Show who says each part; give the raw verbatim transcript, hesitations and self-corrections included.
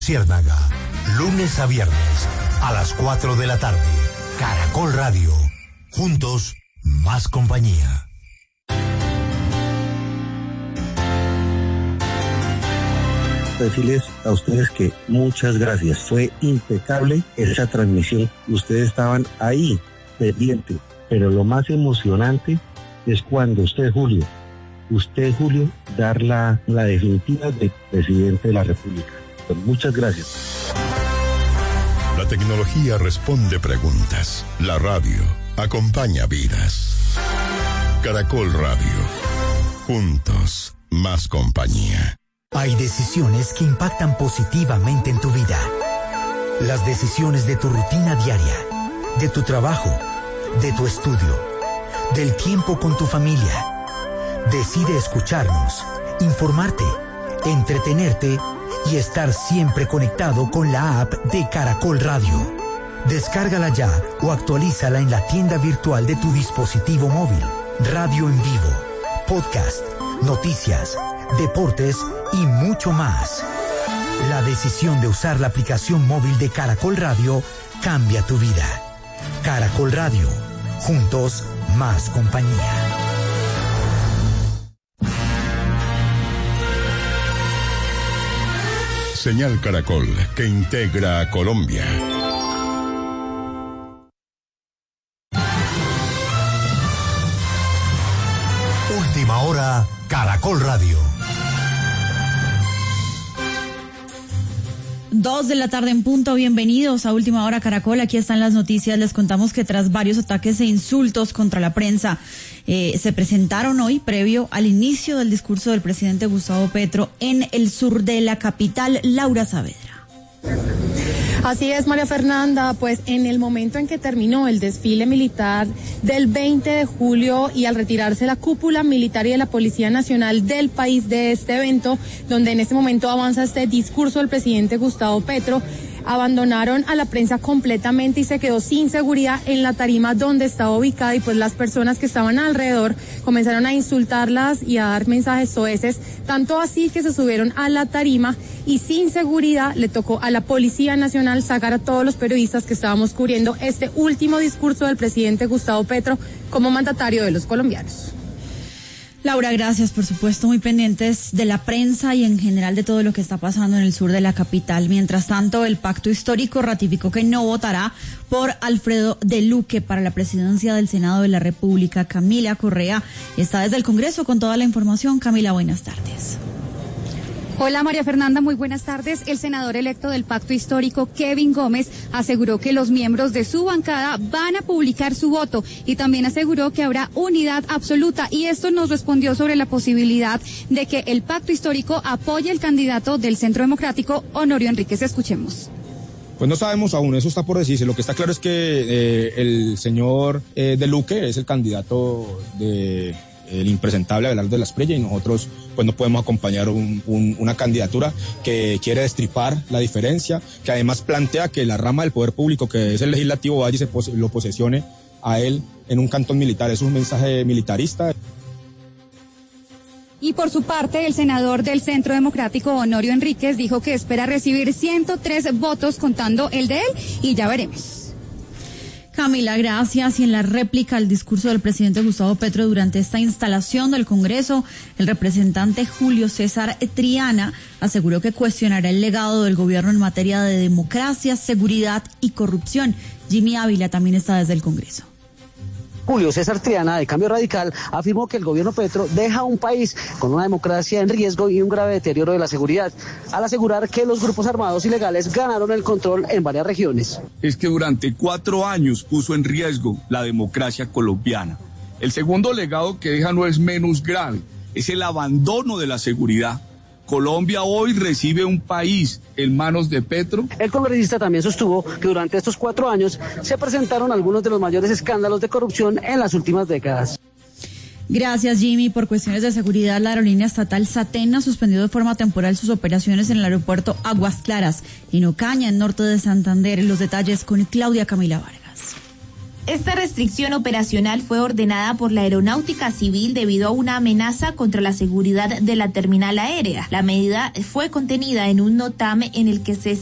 Speaker 1: Ciérnaga, lunes a viernes a las cuatro de la tarde. Caracol Radio, juntos más compañía.
Speaker 2: Decirles a ustedes que muchas gracias, fue impecable esa transmisión, ustedes estaban ahí, pendientes, pero lo más emocionante es cuando usted, Julio, usted, Julio, dar la, la definitiva de presidente de la República. Pues muchas gracias.
Speaker 3: La tecnología responde preguntas, la radio acompaña vidas. Caracol Radio, juntos más compañía.
Speaker 4: Hay decisiones que impactan positivamente en tu vida. Las decisiones de tu rutina diaria, de tu trabajo, de tu estudio, del tiempo con tu familia. Decide escucharnos, informarte, entretenerte y estar siempre conectado con la app de Caracol Radio. Descárgala ya o actualízala en la tienda virtual de tu dispositivo móvil. Radio en vivo, podcast, noticias, deportes y mucho más. La decisión de usar la aplicación móvil de Caracol Radio cambia tu vida. Caracol Radio, juntos más compañía.
Speaker 3: Señal Caracol, que integra a Colombia.
Speaker 1: Última hora, Caracol Radio.
Speaker 5: Dos de la tarde en punto, bienvenidos a Última Hora Caracol, aquí están las noticias. Les contamos que tras varios ataques e insultos contra la prensa, eh, se presentaron hoy previo al inicio del discurso del presidente Gustavo Petro en el sur de la capital. Laura Saavedra.
Speaker 6: Así es, María Fernanda, pues en el momento en que terminó el desfile militar del veinte de julio y al retirarse la cúpula militar y de la Policía Nacional del país de este evento, donde en este momento avanza este discurso del presidente Gustavo Petro, abandonaron a la prensa completamente y se quedó sin seguridad en la tarima donde estaba ubicada, y pues las personas que estaban alrededor comenzaron a insultarlas y a dar mensajes soeces, tanto así que se subieron a la tarima y sin seguridad le tocó a la Policía Nacional sacar a todos los periodistas que estábamos cubriendo este último discurso del presidente Gustavo Petro como mandatario de los colombianos.
Speaker 5: Laura, gracias, por supuesto, muy pendientes de la prensa y en general de todo lo que está pasando en el sur de la capital. Mientras tanto, el Pacto Histórico ratificó que no votará por Alfredo de Luque para la presidencia del Senado de la República. Camila Correa está desde el Congreso con toda la información. Camila, buenas tardes.
Speaker 7: Hola María Fernanda, muy buenas tardes. El senador electo del Pacto Histórico, Kevin Gómez, aseguró que los miembros de su bancada van a publicar su voto y también aseguró que habrá unidad absoluta, y esto nos respondió sobre la posibilidad de que el Pacto Histórico apoye al candidato del Centro Democrático, Honorio Enríquez. Escuchemos.
Speaker 8: Pues no sabemos aún, eso está por decirse. Lo que está claro es que eh, el señor eh, de Luque es el candidato de... el impresentable Abelardo de la Espriella, y nosotros pues no podemos acompañar un, un, una candidatura que quiere destripar la diferencia, que además plantea que la rama del poder público, que es el legislativo, vaya y se pos- lo posesione a él en un cantón militar. Es un mensaje militarista.
Speaker 7: Y por su parte, el senador del Centro Democrático, Honorio Enríquez, dijo que espera recibir ciento tres votos contando el de él, y ya veremos.
Speaker 5: Camila, gracias. Y en la réplica al discurso del presidente Gustavo Petro durante esta instalación del Congreso, el representante Julio César Triana aseguró que cuestionará el legado del gobierno en materia de democracia, seguridad y corrupción. Jimmy Ávila también está desde el Congreso.
Speaker 9: Julio César Triana, de Cambio Radical, afirmó que el gobierno Petro deja un país con una democracia en riesgo y un grave deterioro de la seguridad, al asegurar que los grupos armados ilegales ganaron el control en varias regiones.
Speaker 10: Es que durante cuatro años puso en riesgo la democracia colombiana. El segundo legado que deja no es menos grave, es el abandono de la seguridad. Colombia hoy recibe un país en manos de Petro.
Speaker 9: El congresista también sostuvo que durante estos cuatro años se presentaron algunos de los mayores escándalos de corrupción en las últimas décadas.
Speaker 5: Gracias, Jimmy. Por cuestiones de seguridad, la aerolínea estatal Satena ha suspendido de forma temporal sus operaciones en el aeropuerto Aguas Claras, en Ocaña, en norte de Santander. Los detalles con Claudia Camila Vargas.
Speaker 11: Esta restricción operacional fue ordenada por la Aeronáutica Civil debido a una amenaza contra la seguridad de la terminal aérea. La medida fue contenida en un NOTAM en el que se